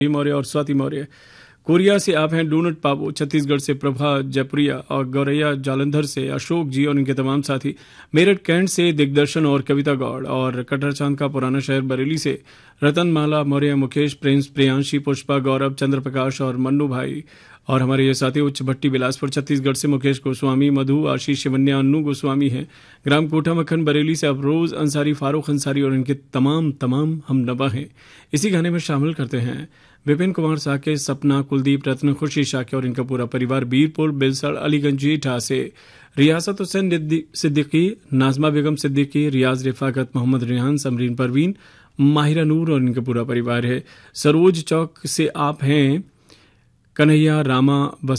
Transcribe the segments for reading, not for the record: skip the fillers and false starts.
मौर्य और स्वाति मौर्य। कोरिया से आप हैं डोनट पापू, छत्तीसगढ़ से प्रभा जयपुरिया और गौरैया जालंधर से अशोक जी और इनके तमाम साथी, मेरठ कैंट से दिग्दर्शन और कविता गौड़, और कटहर चांद का पुराना शहर बरेली से रतन माला मौर्य, मुकेश, प्रिंस, प्रियांशी, पुष्पा, गौरव, चंद्र प्रकाश और मन्नू भाई, और हमारे ये साथी उच्च भट्टी बिलासपुर छत्तीसगढ़ से मुकेश गोस्वामी, मधु, आशीष शिवन्या, अन्नू गोस्वामी हैं। ग्राम कोठा मक्खन बरेली से अफरोज अंसारी, फारूक अंसारी और इनके तमाम हम नवा हैं। इसी गाने में शामिल करते हैं विपिन कुमार साके, सपना, कुलदीप, रत्न, खुशी शाके और इनका पूरा परिवार बीरपुर, बिलसड़, अलीगंज जीठा से रियासत हुसैन सिद्दीकी, नाजमा बेगम सिद्दीकी, रियाज रिफाकत, मोहम्मद रिहान, समरीन परवीन, माहिरा नूर और इनका पूरा परिवार है। सरोज चौक से आप हैं कन्हैया, रामा,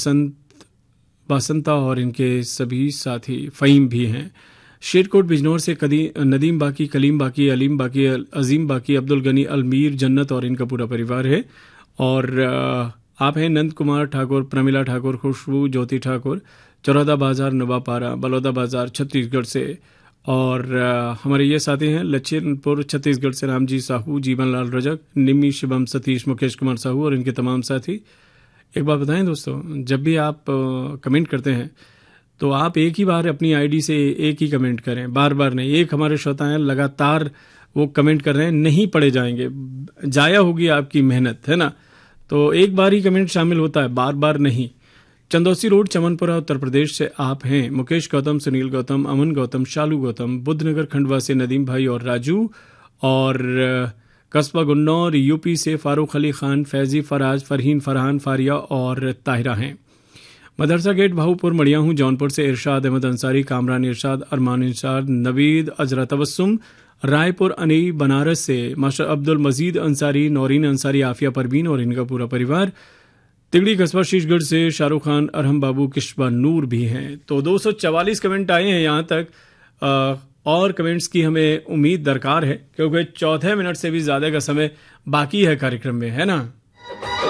बसंता और इनके सभी साथी, फ़हीम भी हैं। शेरकोट बिजनौर से नदीम बाकी, कलीम बाकी, अलीम बाकी, अजीम बाकी, अब्दुल गनी, अलमीर, जन्नत और इनका पूरा परिवार है। और आप हैं नंद कुमार ठाकुर, प्रमिला ठाकुर, खुशबू, ज्योति ठाकुर, चौरादा बाजार, नवापारा, बलौदा बाजार छत्तीसगढ़ से। और हमारे ये साथी हैं लच्छनपुर छत्तीसगढ़ से रामजी साहू, जीवन लाल रजक, निम्मी, शिवम, सतीश, मुकेश कुमार साहू और इनके तमाम साथी। एक बात बताएं दोस्तों, जब भी आप कमेंट करते हैं तो आप एक ही बार अपनी आईडी से एक ही कमेंट करें, बार बार नहीं। एक हमारे श्रोता हैं लगातार वो कमेंट कर रहे हैं, नहीं पढ़े जाएंगे, जाया होगी आपकी मेहनत, है ना। तो एक बार ही कमेंट शामिल होता है, बार बार नहीं। चंदौसी रोड, चमनपुरा, उत्तर प्रदेश से आप हैं मुकेश गौतम, सुनील गौतम, अमन गौतम, शालू गौतम, बुद्धनगर खंडवा से नदीम भाई और राजू, और कस्बा गुन्नौर यूपी से फारूक अली खान, फैजी, फराज, फरहीन, फरहान, फारिया और ताहिरा हैं। मदरसा गेट, भाऊपुर, मड़िया हूँ जौनपुर से इरशाद अहमद अंसारी, कामरान इरशाद, अरमान इरशाद, नवीद, अजरा तबस्सुम, रायपुर अनी, बनारस से मास्टर अब्दुल मजीद अंसारी, नौरीन अंसारी, आफिया परवीन और इनका पूरा परिवार। तिगड़ी कस्बा शीशगढ़ से शाहरुख खान, अरहम बाबू, किशबा नूर भी हैं। तो 244 कमेंट आए हैं यहाँ तक, और कमेंट्स की हमें उम्मीद दरकार है क्योंकि 14 मिनट से भी ज़्यादा का समय बाकी है कार्यक्रम में, है ना।